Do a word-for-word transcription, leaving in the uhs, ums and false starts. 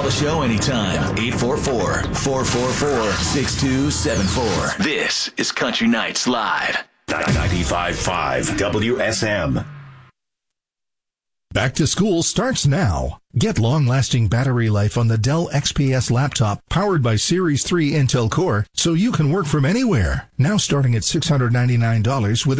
Call the show anytime. eight four four, four four four, six two seven four. This is Country Nights Live. ninety-five point five W S M. Back to school starts now. Get long-lasting battery life on the Dell X P S laptop powered by Series three Intel Core so you can work from anywhere. Now starting at six hundred ninety-nine dollars with